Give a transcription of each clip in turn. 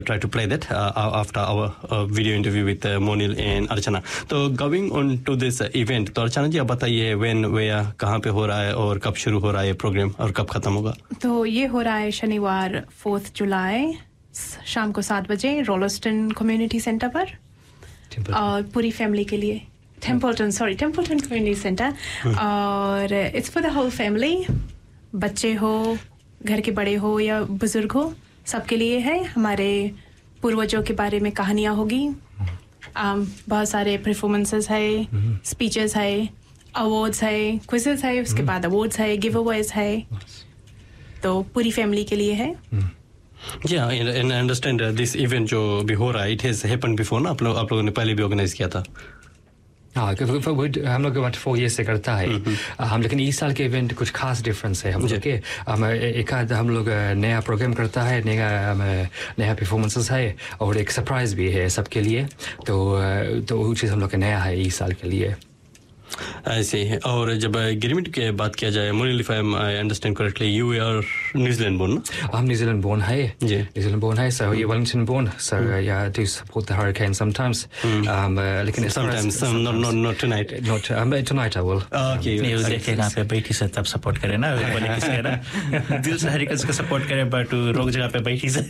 try to play that after our video interview with Monil and Archana. So going on to this event, तो अर्चना जी आप बताइए when, where, कहाँ पे हो रहा है और कब शुरू हो रहा है ये प्रोग्राम और कब खत्म होगा? तो ये हो रहा है शनिवार 4 जुलाई शाम को 7 बजे रोलस्टन कम्युनिटी सेंटर पर और पूरी फैमिली के लिए टेम्पल्टन कम्युनिटी सेंटर और it's for the whole family, बच्चे हो, घर के बड़े हो या बुजुर्ग हो, सबके लिए है। हमारे पूर्वजों के बारे में कहानियाँ होगी, बहुत सारे परफॉर्मेंसेस है, स्पीचेस है, अवार्ड्स है, क्विज़ेस है, उसके बाद अवार्ड्स है, गिव अवेज है, तो पूरी फैमिली के लिए है। Yeah, and I understand this event जो भी हो रहा है, it has happened before ना, आप लोगों ने पहले भी ऑर्गेनाइज किया था। हाँ, हम लोग 4 years से करता है हम, लेकिन इस साल के इवेंट कुछ खास डिफरेंस है हम लोग के। एक आध हम लोग नया प्रोग्राम करता है, नया परफॉर्मेंसेस है और एक सरप्राइज भी है सबके लिए, तो वो चीज़ हम लोग का नया है इस साल के लिए। ऐसे ही। और जब गिरमिट की बात किया जाए, मोनिल, if I understand correctly, you are New Zealand born ना? हम न्यूजीलैंड बोर्न है जी, न्यूजीलैंड बोर्न है, सो ये वेलिंगटन बोर्न, सो या do support the hurricane sometimes, लेकिन sometimes not tonight, tonight I will. Okay, news देखे कहाँ पे बैठी से तब सपोर्ट करे ना, बोले किसी का ना दिल से हरिकेन्स को सपोर्ट करे, बट रोग जगह पे बैठी से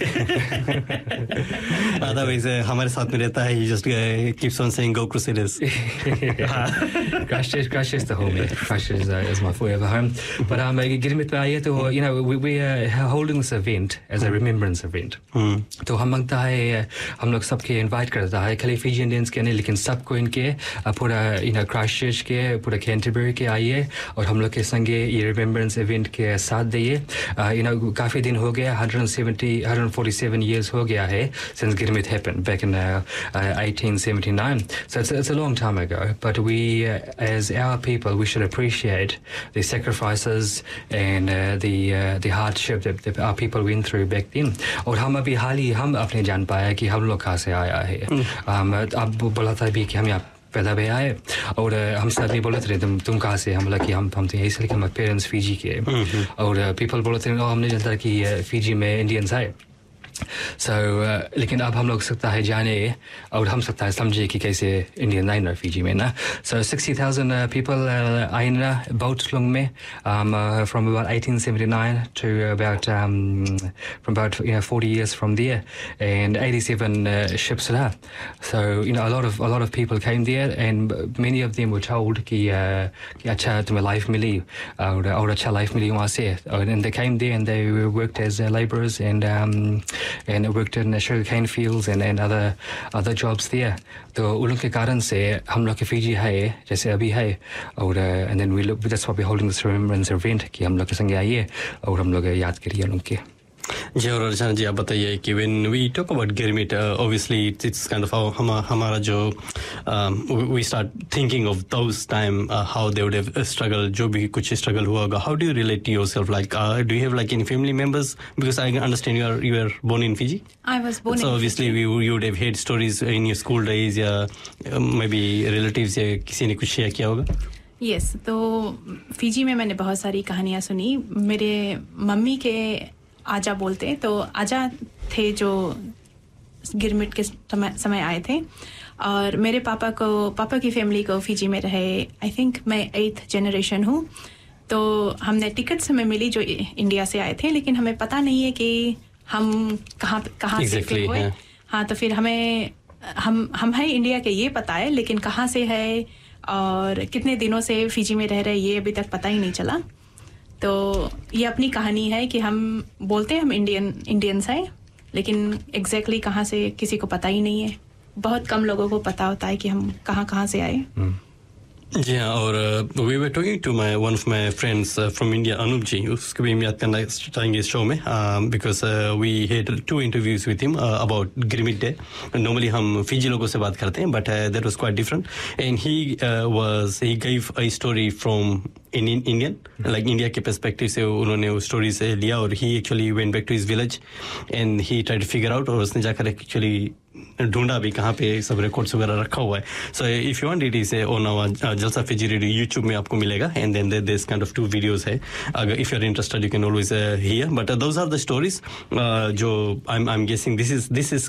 अदरवाइज हमारे साथ में रहता है, ही just keeps on saying go crusaders. Crash is the home. Crash is my forever home. But girmit पे आइए तो we are holding this event as a remembrance event. तो हम मांगता है, हम लोग सबके इनवाइट करता है, खाली फिजी इंडियंस के नहीं लेकिन सबको इनके पूरा Christchurch के पूरा कैंटरबरी के आइए और हम लोग के संगे ये रिमेम्बरेंस इवेंट के साथ दिए। काफ़ी दिन हो गया, 147 years हो गया है since girmit happened back in 1879. So it's a long time ago, but we as our people, we should appreciate the sacrifices and the hardship that our people went through back then. और हम अभी हाल ही हम अपने जान पाया कि हम लोग कहाँ से आया है। अब बोला था भी कि हम यहाँ पैदा भी आए और हम साथ में बोलते रहे तुम कहाँ से, हम बोला कि हम तो यही से, हमारे पेरेंट्स फिजी के, और पीपल बोलते रहे हमने जानता कि फिजी में इंडियंस है। So, लेकिन अब हम लोग सकता है जाने और हम सकता है समझे कि कैसे इंडियन आए ना फिजी में ना। So 60,000 people आए ना boat लोग में, from about 1879 to about from about 40 years from there, and 87 ships there. So a lot of people came there, and many of them were told कि अच्छा तुम्हें लाइफ मिली और अच्छा लाइफ मिली वहाँ से, and they came there and they worked as laborers and worked in sugarcane fields and other jobs there. तो उनके कारण से हम लोग के फिजी है जैसे अभी है, और and then that's why we're holding this remembrance event कि हम लोग के संगे आइए और हम लोग याद करिए उनके। जी, और अर्चना जी आप बताइए कि when we talk about girmit, obviously it's kind of हमारा जो we start thinking of those time, how they would have struggled, जो भी कुछ struggle हुआ होगा. How do you relate to yourself? Like, do you have like any family members? Because I understand you were born in Fiji. I was born in Fiji. So obviously you would have heard stories in your school days या maybe relatives या किसी ने कुछ share किया होगा. Yes, तो Fiji में मैंने बहुत सारी कहानियाँ सुनी। मेरे मम्मी के आजा बोलते, तो आजा थे जो गिरमिट के समय आए थे, और मेरे पापा की फैमिली को फिजी में रहे। आई थिंक मैं 8th generation हूँ। तो हमने टिकट हमें मिली जो इंडिया से आए थे, लेकिन हमें पता नहीं है कि हम कहाँ से हुए। हाँ, तो फिर हम है इंडिया के ये पता है, लेकिन कहाँ से है और कितने दिनों से फिजी में रह रहे ये अभी तक पता ही नहीं चला। तो ये अपनी कहानी है कि हम बोलते हैं हम इंडियंस हैं, लेकिन एग्जैक्टली कहाँ से किसी को पता ही नहीं है। बहुत कम लोगों को पता होता है कि हम कहाँ से आए। जी हाँ, और we were talking to one of my friends from India, Anup जी, उसको भी हम याद करना चाहेंगे इस शो में, because we had 2 interviews with him about girmit day. Normally हम फिजी लोगों से बात करते हैं, but that was quite different, and he gave a story from in Indian, like India के perspective से उन्होंने वो story से लिया, और he actually went back to his village and he tried to figure out, और उसने जाकर actually ढूंढा भी कहाँ पे सब रिकॉर्ड्स वगैरह रखा हुआ है. So if you want it is on our Jalsa Fiji Radio YouTube में आपको मिलेगा, and then there's kind of 2 videos है. If you're interested you can always hear, but those are the stories. जो I'm guessing this is